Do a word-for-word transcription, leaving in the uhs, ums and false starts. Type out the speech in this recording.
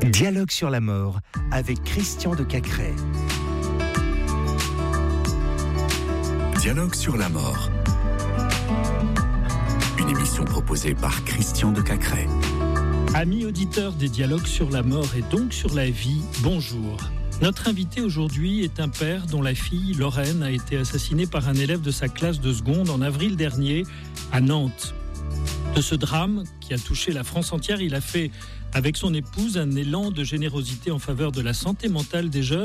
Dialogue sur la mort avec Christian de Cacrès. Dialogue sur la mort. Une émission proposée par Christian de Cacrès. Amis auditeurs des Dialogues sur la mort et donc sur la vie, bonjour. Notre invité aujourd'hui est un père dont la fille, Lorraine, a été assassinée par un élève de sa classe de seconde en avril dernier à Nantes. De ce drame qui a touché la France entière, il a fait avec son épouse un élan de générosité en faveur de la santé mentale des jeunes